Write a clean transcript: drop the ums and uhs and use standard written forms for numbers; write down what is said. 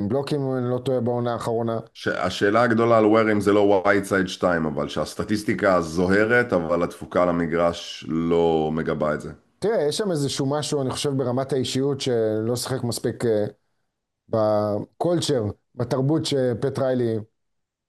בלוקים, אם אני לא טועה, בעונה האחרונה. השאלה הגדולה על וורים זה לא ווייטסייד 2, אבל שהסטטיסטיקה זוהרת, אבל התפוקה על המגרש לא מגבה את זה. תראה, יש שם איזשהו משהו, אני חושב, ברמת האישיות שלא שיחק מספיק בקולצ'ר, בתרבות שפט ריילי